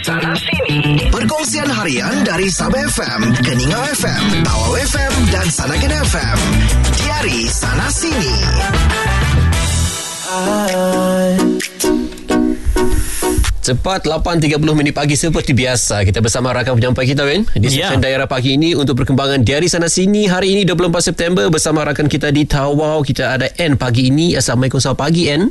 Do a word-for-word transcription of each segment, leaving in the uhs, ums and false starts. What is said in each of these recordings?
Sana Sini. Perkongsian harian dari Sabah F M, Keningau F M, Tawau F M dan Sanakan F M. Diari Sana Sini. Cepat lapan tiga puluh minit pagi seperti biasa. Kita bersama rakan penyampai kita, Wen, di seksyen yeah. daerah pagi ini untuk perkembangan Diari Sana Sini. Hari ini dua puluh empat September bersama rakan kita di Tawau. Kita ada Ann pagi ini. Assalamualaikum, selamat pagi, Ann.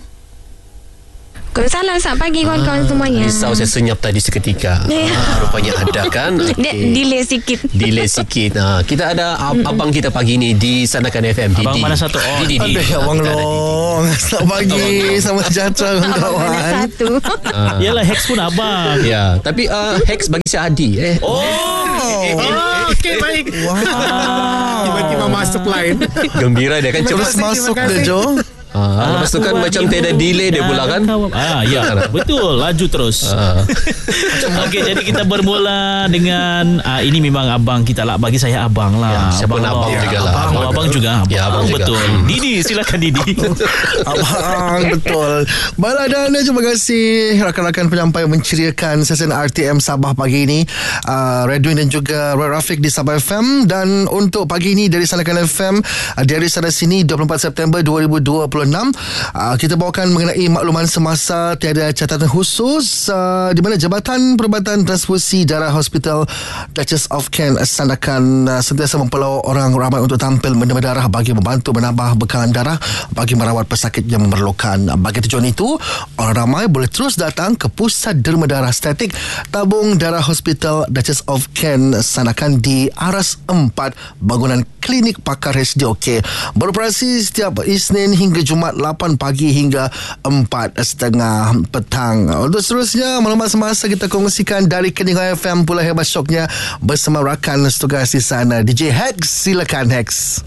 Salam, selamat pagi kawan-kawan ah, semuanya. Risau saya senyap tadi seketika. Yeah. Ah, rupanya ada kan. Okay. Delay sikit. Delay sikit. Ah, kita ada ab- abang kita pagi ni di Sanakan F M. Abang Didi. Mana satu? Oh, Didi. Aduh, Didi. Abang Long. Selamat pagi. Selamat sejahtera kawan. Mana satu? Ah. Yalah, Hex pun abang. Ya, tapi uh, Hex bagi saya Adi. Eh. Oh. Oh, okey, baik. Wow. Tiba-tiba masuk line. Gembira dia kan. Terus masuk dia, Jo. Ah, lepas tu kan macam tiada delay dia pula kan. Ah, ya, betul, laju terus. Ah. Okey, jadi kita bermula dengan ah, ini memang abang kita lah, bagi saya abang lah. Ya, siapa nak abang ya, juga lah. Abang, abang, abang juga. Abang, Ya, abang juga. betul. Hmm. Didi, silakan Didi. Abang, betul. Baiklah, dan terima kasih rakan-rakan penyampai menceriakan sesen R T M Sabah pagi ini. uh, Redwin dan juga Roy Rafiq di Sabah F M. Dan untuk pagi ini dari Sanakan F M, uh, dari sana sini dua puluh empat September dua ribu dua puluh enam, uh, kita bawakan mengenai makluman semasa tiada catatan khusus uh, di mana Jabatan Perubatan Transfusi Darah Hospital Duchess of Kent Sanakan uh, sentiasa mempelau orang ramai untuk tampil menderma darah bagi membantu menambah bekalan darah bagi merawat pesakit yang memerlukan. Bagi tujuan itu, orang ramai boleh terus datang ke Pusat Derma Darah Statik Tabung Darah Hospital Duchess of Kent Sanakan di Aras empat, bangunan Klinik Pakar H D O K. Beroperasi setiap Isnin hingga Jumaat lapan pagi hingga empat setengah petang. Untuk seterusnya, maklumat semasa kita kongsikan dari Keningau F M pula hebat syoknya bersama rakan setugas di sana, D J Hex. Silakan Hex.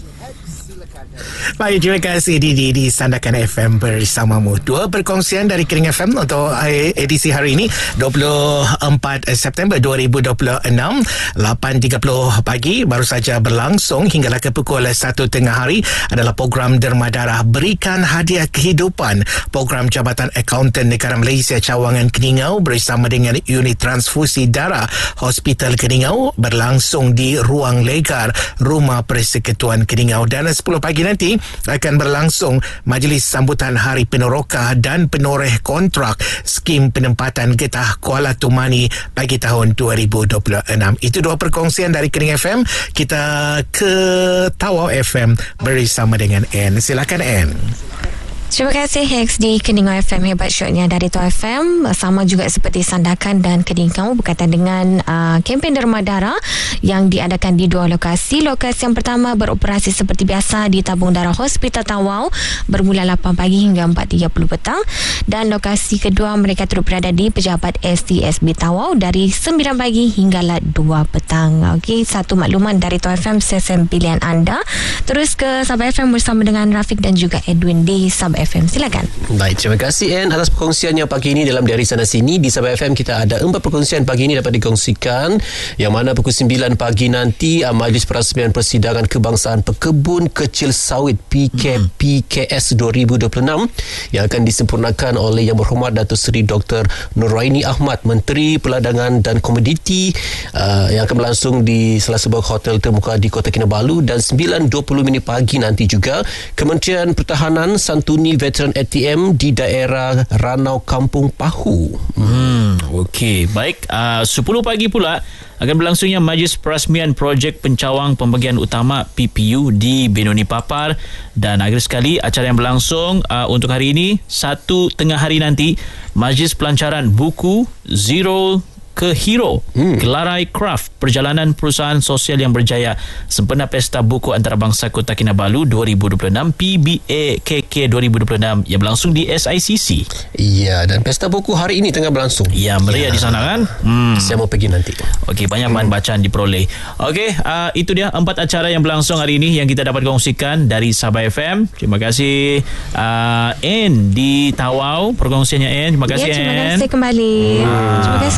Baik, terima kasih Didi di Sandakan F M bersamamu. Dua perkongsian dari Kering F M untuk edisi hari ini dua puluh empat September dua ribu dua puluh enam, lapan tiga puluh pagi baru saja berlangsung hinggalah ke pukul satu tengah hari adalah program Derma Darah Berikan Hadiah Kehidupan. Program Jabatan Akaunten Negara Malaysia Cawangan Keningau bersama dengan Unit Transfusi Darah Hospital Keningau berlangsung di Ruang Legar Rumah Persekutuan Keningau. Dan sepuluh pagi nanti akan berlangsung majlis sambutan Hari Peneroka dan Penoreh Kontrak Skim Penempatan Getah Kuala Tumani bagi tahun dua ribu dua puluh enam. Itu dua perkongsian dari Kering F M. Kita ke Tawau F M bersama dengan Ann. Silakan Ann. Terima kasih Hex di Keningau F M. Hebat syoknya dari Tawau F M. Sama juga seperti Sandakan dan Keningau berkaitan dengan uh, kempen derma darah yang diadakan di dua lokasi. Lokasi yang pertama beroperasi seperti biasa di Tabung Darah Hospital Tawau bermula lapan pagi hingga empat tiga puluh petang. Dan lokasi kedua mereka turut berada di Pejabat S T S B Tawau dari sembilan pagi hinggalah dua petang. Okey, satu makluman dari Tawau F M, sesen pilihan anda. Terus ke Sabah F M bersama dengan Rafiq dan juga Edwin di Sabah F M. Silakan. Baik, terima kasih Ann atas perkongsiannya pagi ini dalam Diari Sana Sini. Di Sabah F M kita ada empat perkongsian pagi ini dapat dikongsikan, yang mana pukul sembilan pagi nanti Majlis Perasmian Persidangan Kebangsaan Pekebun Kecil Sawit P K P K S dua ribu dua puluh enam yang akan disempurnakan oleh Yang Berhormat Datuk Seri Doktor Nuraini Ahmad, Menteri Perdagangan dan Komoditi, uh, yang akan berlangsung di salah sebuah hotel terbuka di Kota Kinabalu. Dan sembilan dua puluh minit pagi nanti juga Kementerian Pertahanan santuni veteran A T M di daerah Ranau Kampung Pahu. Hmm, okey, baik. Uh, sepuluh pagi pula akan berlangsungnya Majlis Perasmian Projek Pencawang Pembagian Utama P P U di Benoni Papar. Dan akhir sekali acara yang berlangsung uh, untuk hari ini, satu tengah hari nanti, Majlis Pelancaran Buku Zero ke Hero, hmm. Gelarai Craft Perjalanan Perusahaan Sosial yang Berjaya, sempena Pesta Buku Antarabangsa Kota Kinabalu dua ribu dua puluh enam, P B A K K dua ribu dua puluh enam, yang berlangsung di S I C C. Ya, dan Pesta Buku hari ini tengah berlangsung. Ya, meriah ya. Di sana kan. hmm. Saya mau pergi nanti. Okey, banyak bahan bacaan diperoleh. Okey, uh, itu dia empat acara yang berlangsung hari ini yang kita dapat kongsikan dari Sabah F M. Terima kasih uh, Ann di Tawau, perkongsiannya Ann. Terima kasih ya, terima Ann. kasih kembali. hmm. Terima kasih kembali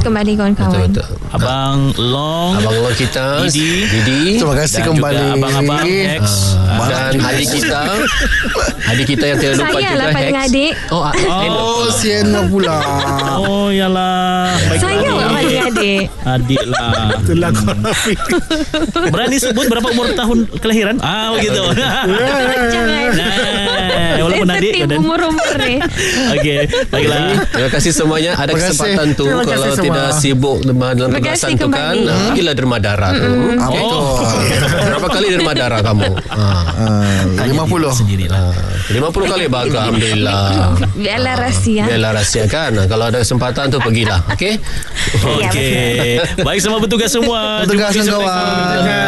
kawan-kawan. Betul-betul. Abang Long, Abang Long kita, Didi, Didi Terima kasih dan kembali. juga abang-abang Hex. Ah, dan adik kita, adik kita yang tidak lupa Saya juga lah paling Hex. adik. Oh, ah, Oh, Sienna pula. Oh yalah. Baiklah, Saya adik. lah paling adik. Adik lah. Itulah Rafiq. Berani sebut berapa umur tahun kelahiran? Ah begitu. Jangan. Nah, walaupun adik Sensitif dan umur-umur ni. okey, baiklah. Terima kasih semuanya. Ada Terima kasih. kesempatan tu Terima kasih kalau semua. tidak sibuk dalam Terima tugasan kasih tu kan, kembali. ah, pergilah Derma Darah tu. Ah, Okey. betul. Berapa kali Derma Darah kamu? Ah, Ah, lima puluh. Sendirilah. lima puluh kali bagus, alhamdulillah. Biarlah rahsia. Biarlah rahsia kan. Kalau ada kesempatan tu pergilah. Okey. Ya, Okey. Baik, selamat bertugas semua. Bertugas Jumpa kawan. besok.